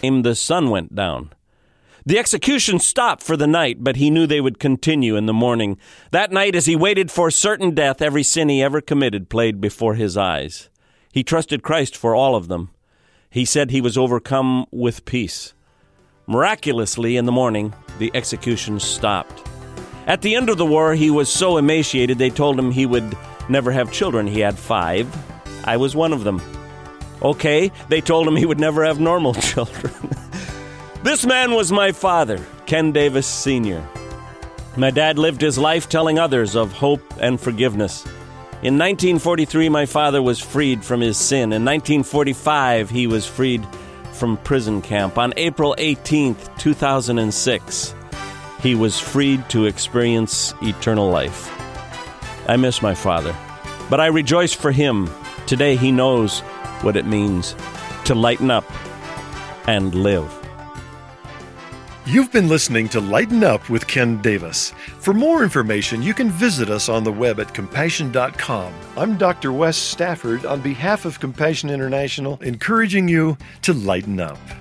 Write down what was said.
The sun went down. The execution stopped for the night, but he knew they would continue in the morning. That night, as he waited for certain death, every sin he ever committed played before his eyes. He trusted Christ for all of them. He said he was overcome with peace. Miraculously, in the morning, the execution stopped. At the end of the war, he was so emaciated, they told him he would never have children. He had 5. I was one of them. Okay, they told him he would never have normal children. This man was my father, Ken Davis Sr. My dad lived his life telling others of hope and forgiveness. In 1943, my father was freed from his sin. In 1945, he was freed from prison camp. On April 18th, 2006, he was freed to experience eternal life. I miss my father, but I rejoice for him. Today he knows what it means to lighten up and live. You've been listening to Lighten Up with Ken Davis. For more information, you can visit us on the web at compassion.com. I'm Dr. Wes Stafford on behalf of Compassion International, encouraging you to lighten up.